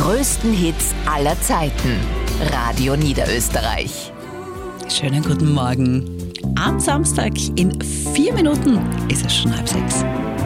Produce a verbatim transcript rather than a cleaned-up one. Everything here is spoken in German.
größten Hits aller Zeiten. Radio Niederösterreich. Schönen guten Morgen. Am Samstag in vier Minuten ist es schon halb sechs.